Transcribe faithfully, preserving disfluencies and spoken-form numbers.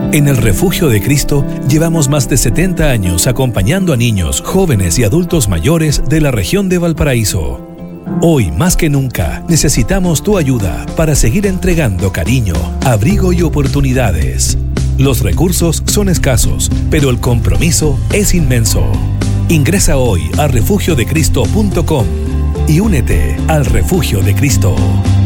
En el Refugio de Cristo llevamos más de setenta años acompañando a niños, jóvenes y adultos mayores de la región de Valparaíso. Hoy más que nunca necesitamos tu ayuda para seguir entregando cariño, abrigo y oportunidades. Los recursos son escasos, pero el compromiso es inmenso. Ingresa hoy a refugio de cristo punto com y únete al Refugio de Cristo.